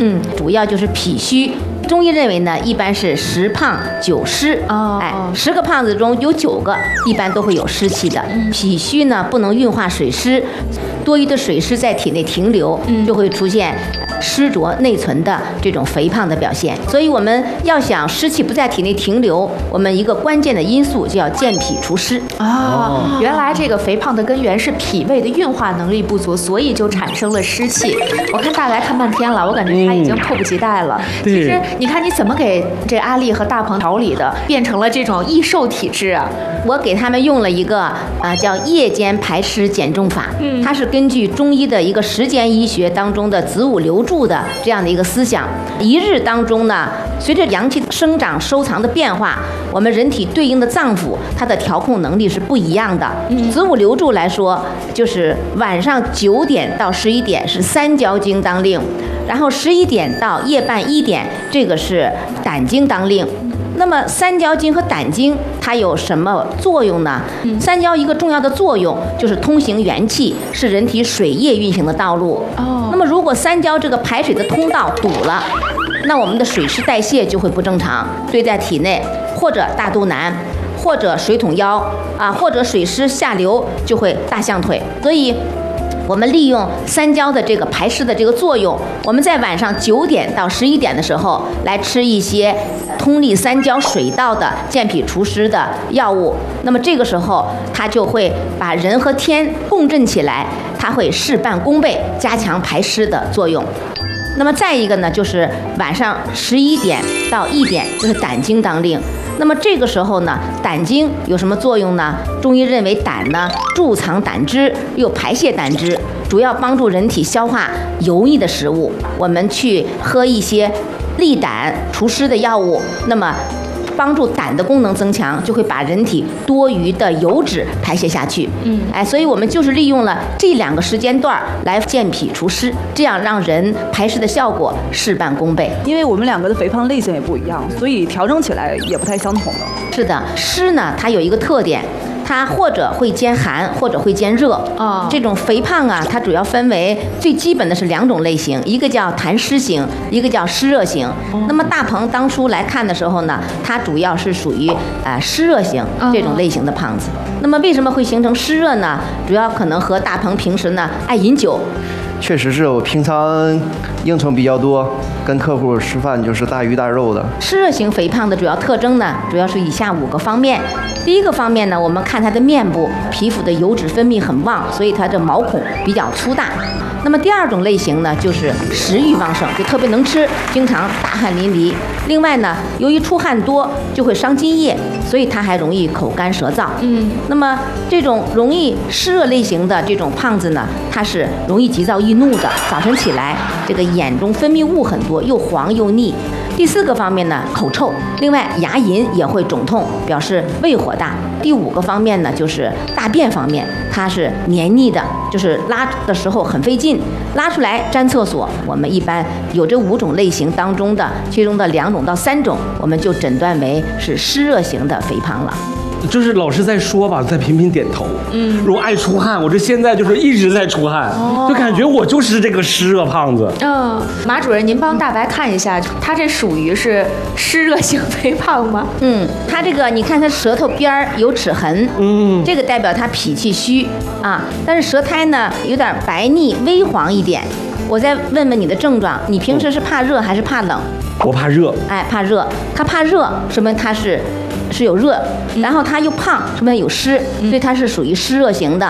主要就是脾虚。中医认为呢，一般是10胖9湿，10个胖子中有9个一般都会有湿气的。脾虚呢不能运化水湿，多余的水湿在体内停留，就会出现湿浊内存的这种肥胖的表现。所以我们要想湿气不在体内停留，我们一个关键的因素就要健脾除湿。 原来这个肥胖的根源是脾胃的运化能力不足，所以就产生了湿气。我看大白看半天了，我感觉他已经迫不及待了。其实你看你怎么给这阿丽和大鹏调理的，变成了这种易瘦体质啊？ 我给他们用了一个叫夜间排湿减重法，它是根据中医的一个时间医学当中的子午流注的这样的一个思想。一日当中呢，随着阳气生长收藏的变化，我们人体对应的脏腑它的调控能力是不一样的。子午流注来说，就是晚上9点到11点是三焦经当令，然后11点到夜半1点这个是胆经当令。那么三焦经和胆经它有什么作用呢？三焦一个重要的作用就是通行元气，是人体水液运行的道路。那么如果三焦这个排水的通道堵了，那我们的水湿代谢就会不正常，堆在体内，或者大肚腩，或者水桶腰或者水湿下流就会大象腿。所以我们利用三焦的这个排湿的这个作用，我们在晚上9点到11点的时候来吃一些通利三焦水道的健脾除湿的药物，那么这个时候它就会把人和天共振起来，它会事半功倍，加强排湿的作用。那么再一个呢，就是晚上11点到1点，就是胆经当令。那么这个时候呢，胆经有什么作用呢？中医认为胆呢贮藏胆汁，又排泄胆汁，主要帮助人体消化油腻的食物。我们去喝一些利胆除湿的药物，那么帮助胆的功能增强，就会把人体多余的油脂排泄下去。所以我们就是利用了这2个时间段来健脾除湿，这样让人排湿的效果事半功倍。 因为我们2个的肥胖类型也不一样，所以调整起来也不太相同的。 是的，湿呢它有一个特点，它或者会兼寒，或者会兼热。这种肥胖它主要分为最基本的是2种类型，一个叫痰湿型，一个叫湿热型。那么大鹏当初来看的时候呢，它主要是属于湿热型这种类型的胖子。那么为什么会形成湿热呢？主要可能和大鹏平时呢爱饮酒。 确实是我平常应酬比较多，跟客户吃饭就是大鱼大肉的。 湿热型肥胖的主要特征呢，主要是以下5个方面。第一个方面呢，我们看它的面部皮肤的油脂分泌很旺，所以它的毛孔比较粗大。那么第2种类型呢，就是食欲旺盛，就特别能吃，经常大汗淋漓。另外呢，由于出汗多就会伤津液，所以它还容易口干舌燥。那么这种容易湿热类型的这种胖子呢，它是容易急躁易怒的，早晨起来这个眼中分泌物很多，又黄又腻。第4个方面呢，口臭，另外牙龈也会肿痛，表示胃火大。第5个方面呢，就是大便方面，它是黏腻的，就是拉的时候很费劲，拉出来粘厕所。我们一般有这5种类型当中的其中的2种到3种，我们就诊断为是湿热型的肥胖了。 就是老师在说吧，在频频点头。如果爱出汗，我这现在就是一直在出汗，就感觉我就是这个湿热胖子。 马主任，您帮大白看一下，他这属于是湿热型肥胖吗？ 他这个你看他舌头边有齿痕，这个代表他脾气虚但是舌苔呢有点白腻微黄一点。我再问问你的症状，你平时是怕热还是怕冷？ 我怕热。 怕热。他怕热，说明他是有热，然后他又胖，说明有湿，所以他是属于湿热型的。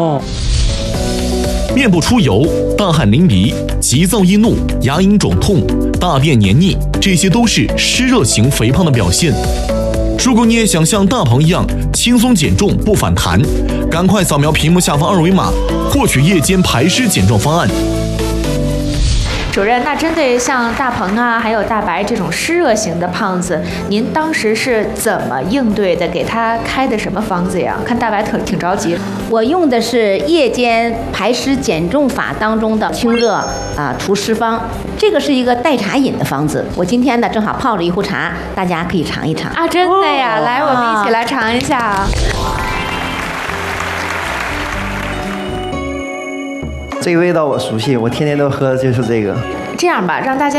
面部出油、大汗淋漓、急躁易怒、牙龈肿痛、大便黏腻，这些都是湿热型肥胖的表现。如果你也想像大鹏一样轻松减重不反弹，赶快扫描屏幕下方2维码，获取夜间排湿减重方案。 主任，那针对像大鹏还有大白这种湿热型的胖子，您当时是怎么应对的？给他开的什么方子呀？看大白挺着急。 我用的是夜间排湿减重法当中的清热除湿方，这个是一个代茶饮的方子。我今天呢正好泡着一壶茶，大家可以尝一尝。 真的呀？来，我们一起来尝一下。 这个味道我熟悉，我天天都喝的就是这个。 这样吧，让大家